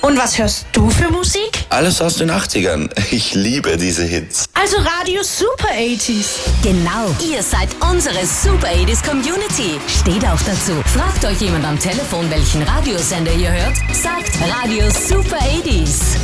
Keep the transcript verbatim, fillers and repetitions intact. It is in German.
Und was hörst du für Musik? Alles aus den achtzigern. Ich liebe diese Hits. Also Radio Super achtziger. Genau, ihr seid unsere Super achtziger Community. Steht auch dazu. Fragt euch jemand am Telefon, welchen Radiosender ihr hört? Sagt Radio Super achtziger.